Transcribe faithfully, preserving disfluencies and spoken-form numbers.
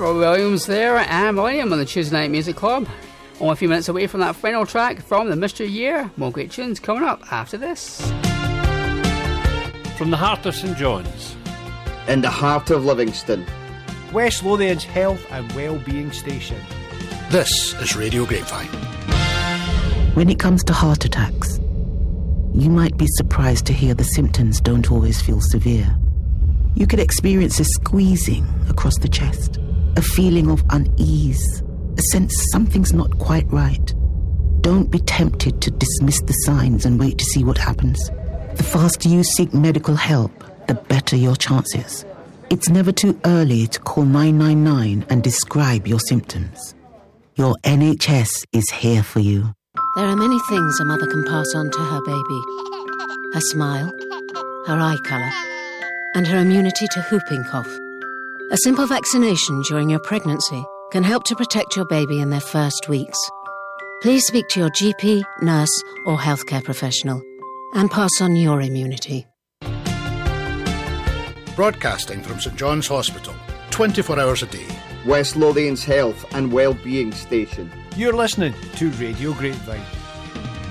Roy Williams there and Millennium on the Tuesday Night Music Club. Only a few minutes away from that final track from the Mystery Year. More great tunes coming up after this. From the heart of St John's, in the heart of Livingston, West Lothian's health and well-being station. This is Radio Grapevine. When it comes to heart attacks, you might be surprised to hear the symptoms don't always feel severe. You could experience a squeezing across the chest, a feeling of unease, a sense something's not quite right. Don't be tempted to dismiss the signs and wait to see what happens. The faster you seek medical help, the better your chances. It's never too early to call nine nine nine and describe your symptoms. Your N H S is here for you. There are many things a mother can pass on to her baby. Her smile, her eye colour, and her immunity to whooping cough. A simple vaccination during your pregnancy can help to protect your baby in their first weeks. Please speak to your G P, nurse, or healthcare professional and pass on your immunity. Broadcasting from St John's Hospital, twenty-four hours a day. West Lothian's health and well-being station. You're listening to Radio Grapevine.